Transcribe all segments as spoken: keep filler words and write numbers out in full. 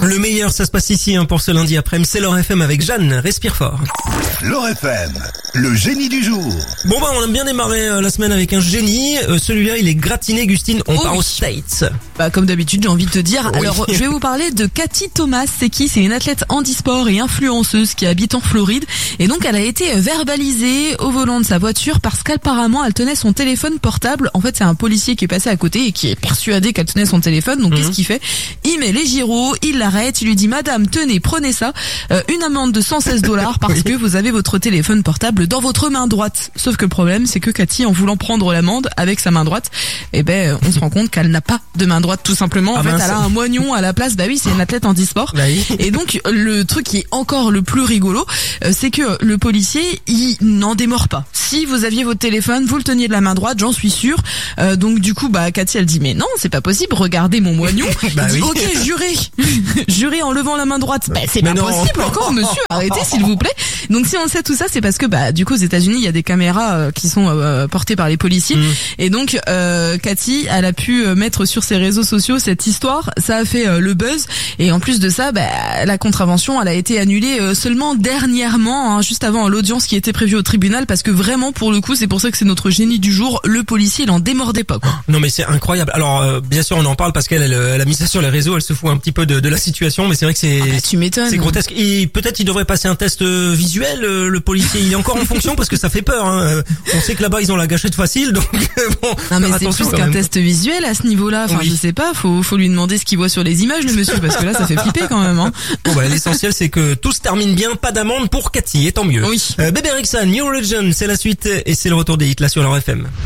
Le meilleur, ça se passe ici hein, pour ce lundi après-midi. C'est l'Or F M avec Jeanne. Respire fort. L'Or F M, le génie du jour. Bon bah on a bien démarré euh, la semaine avec un génie. Euh, celui-là, il est gratiné, Gustine. On oh part oui. aux States. Bah comme d'habitude, j'ai envie de te dire. Oui. Alors, je vais vous parler de Cathy Thomas. C'est qui? C'est une athlète handisport et influenceuse qui habite en Floride. Et donc, elle a été verbalisée au volant de sa voiture parce qu'apparemment, elle tenait son téléphone portable. En fait, c'est un policier qui est passé à côté et qui est persuadé qu'elle tenait son téléphone. Donc, mmh. qu'est-ce qu'il fait? Il met les gyros, il l'arrête, il lui dit, madame, tenez, prenez ça. Euh, une amende de cent seize dollars parce oui. que vous avez votre téléphone portable dans votre main droite. Sauf que le problème, c'est que Cathy, en voulant prendre l'amende avec sa main droite, eh ben, on se rend compte qu'elle n'a pas de main droite, tout simplement. En ah fait, mince. Elle a un moignon à la place. Bah oui, c'est une athlète handisport. Bah oui. Et donc, le truc qui est encore le plus rigolo, euh, c'est que le policier, il n'en démord pas. Si vous aviez votre téléphone, vous le teniez de la main droite, j'en suis sûr. Euh, donc, du coup, bah, Cathy, elle dit, mais non, c'est pas possible, regardez mon moignon. bah il dit, oui. ok, jurez. Jurez en levant la main droite. Bah, c'est mais pas non. possible encore, monsieur. Arrêtez, s'il vous plaît. Donc, si on sait tout ça, c'est parce que, bah, du coup, aux États-Unis, il y a des caméras euh, qui sont euh, portées par les policiers. Mmh. Et donc, euh, Cathy, elle a pu mettre sur ses réseaux sociaux cette histoire. Ça a fait euh, le buzz. Et en plus de ça, bah, la contravention, elle a été annulée euh, seulement dernièrement, hein, juste avant l'audience qui était prévue au tribunal, parce que vraiment, pour le coup, c'est pour ça que c'est notre génie du jour. Le policier, il en démordait pas, quoi. Non, mais c'est incroyable. Alors, euh, bien sûr, on en parle parce qu'elle, elle, elle a mis ça sur les réseaux. Elle se fout un petit peu de, de la situation, mais c'est vrai que c'est. Ah bah, tu m'étonnes. C'est grotesque. Et peut-être il devrait passer un test euh, visuel. Euh, le policier, il est encore en fonction parce que ça fait peur. Hein. On sait que là-bas, ils ont la gâchette facile, donc bon. Non, mais c'est plus qu'un test visuel à ce niveau-là. Enfin, oui. je sais pas. Faut, faut lui demander ce qu'il voit sur les images, le monsieur, parce que là, ça fait flipper quand même. Hein. Bon, bah, l'essentiel, c'est que tout se termine bien. Pas d'amende pour Cathy, et tant mieux. Oui. Euh, Bébé Rexha, New Religion, c'est la suite et c'est le retour des hits là sur l'Or F M.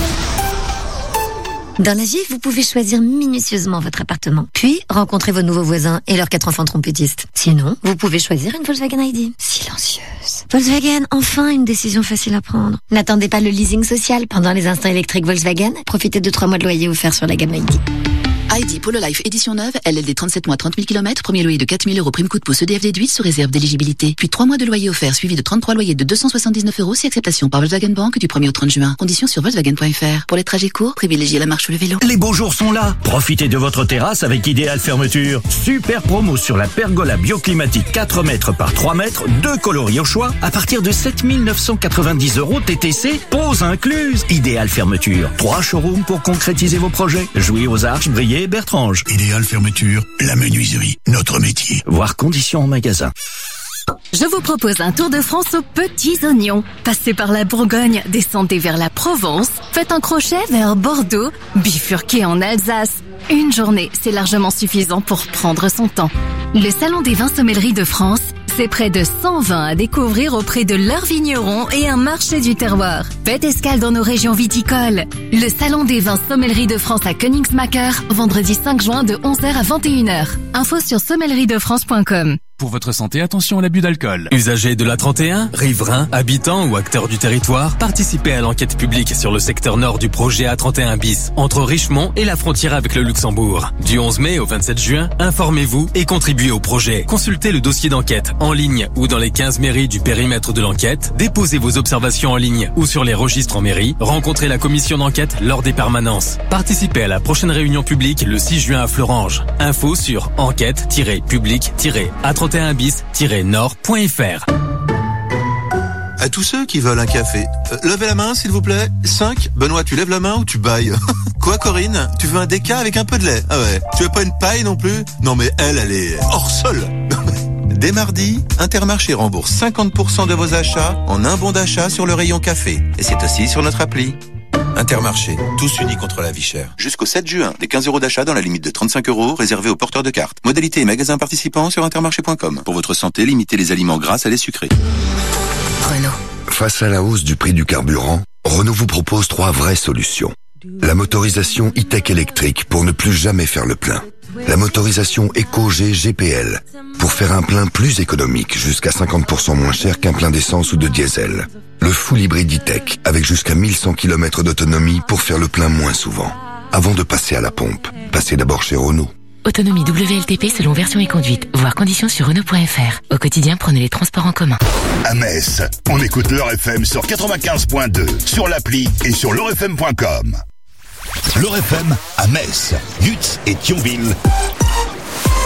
Dans la vie, vous pouvez choisir minutieusement votre appartement, puis rencontrer vos nouveaux voisins et leurs quatre enfants trompettistes. Sinon, vous pouvez choisir une Volkswagen I D. Silencieuse. Volkswagen, enfin une décision facile à prendre. N'attendez pas le leasing social pendant les instants électriques Volkswagen. Profitez de trois mois de loyer offerts sur la gamme I D. I D Polo Life édition neuve, L L D trente-sept mois trente mille kilomètres, premier loyer de quatre mille euros, prime coup de pouce E D F déduite sous réserve d'éligibilité. Puis trois mois de loyer offert suivi de trente-trois loyers de deux cent soixante-dix-neuf euros si acceptation par Volkswagen Bank du premier au trente juin. Conditions sur Volkswagen point F R. Pour les trajets courts, privilégiez la marche ou le vélo. Les beaux jours sont là. Profitez de votre terrasse avec Idéal Fermeture. Super promo sur la pergola bioclimatique quatre mètres par trois mètres, deux coloris au choix, à partir de sept mille neuf cent quatre-vingt-dix euros T T C, pose incluse. Idéal Fermeture. Trois showrooms pour concrétiser vos projets. Jouy aux Arches, Briey et Bertrange. Idéal Fermeture, la menuiserie, notre métier. Voir conditions en magasin. Je vous propose un tour de France aux petits oignons. Passez par la Bourgogne, descendez vers la Provence, faites un crochet vers Bordeaux, bifurquez en Alsace. Une journée, c'est largement suffisant pour prendre son temps. Le Salon des vins sommelleries de France, c'est près de cent vins à découvrir auprès de leurs vignerons et un marché du terroir. Faites escale dans nos régions viticoles. Le Salon des vins sommelleries de France à Königsmacker, vendredi cinq juin de onze heures à vingt et une heures. Info sur sommellerie de france point com. Pour votre santé, attention à l'abus d'alcool. Usagers de l'A trente et un, riverains, habitants ou acteurs du territoire, participez à l'enquête publique sur le secteur nord du projet A trente et un bis, entre Richemont et la frontière avec le Luxembourg. Du onze mai au vingt-sept juin, informez-vous et contribuez au projet. Consultez le dossier d'enquête en ligne ou dans les quinze mairies du périmètre de l'enquête, déposez vos observations en ligne ou sur les registres en mairie, rencontrez la commission d'enquête lors des permanences. Participez à la prochaine réunion publique le six juin à Florange. Info sur enquête-public-A trente et un bis nord point F R. À tous ceux qui veulent un café, euh, levez la main s'il vous plaît. cinq. Benoît, tu lèves la main ou tu bailles? Quoi Corinne? Tu veux un déca avec un peu de lait? Ah ouais. Tu veux pas une paille non plus? Non mais elle, elle est hors sol. Dès mardi, Intermarché rembourse cinquante pour cent de vos achats en un bon d'achat sur le rayon café. Et c'est aussi sur notre appli. Intermarché, tous unis contre la vie chère. Jusqu'au sept juin, des quinze euros d'achat dans la limite de trente-cinq euros réservés aux porteurs de cartes. Modalité et magasins participants sur intermarché point com. Pour votre santé, limitez les aliments gras à lait sucré. Renault. Face à la hausse du prix du carburant, Renault vous propose trois vraies solutions. La motorisation e-tech électrique pour ne plus jamais faire le plein. La motorisation EcoG G P L pour faire un plein plus économique jusqu'à cinquante pour cent moins cher qu'un plein d'essence ou de diesel. Le full hybride e-tech avec jusqu'à mille cent kilomètres d'autonomie pour faire le plein moins souvent. Avant de passer à la pompe, passez d'abord chez Renault. Autonomie W L T P selon version et conduite. Voir conditions sur Renault point F R. Au quotidien, prenez les transports en commun. À Metz, on écoute l'Or F M sur quatre-vingt-quinze point deux, sur l'appli et sur l'or f m point com. L'Or F M à Metz, Lutz et Thionville.